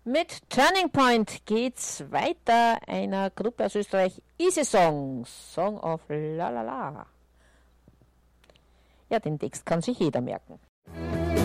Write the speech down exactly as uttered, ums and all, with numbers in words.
Mit Turning Point geht's weiter, einer Gruppe aus Österreich, Easy Songs, Song of La La La. Ja, den Text kann sich jeder merken.